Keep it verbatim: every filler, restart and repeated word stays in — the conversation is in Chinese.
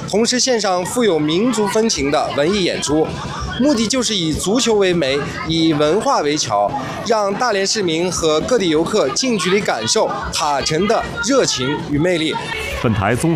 同时献上富有民族风情的文艺演出。目的就是以足球为媒，以文化为桥，让大连市民和各地游客近距离感受塔城的热情与魅力。 本台综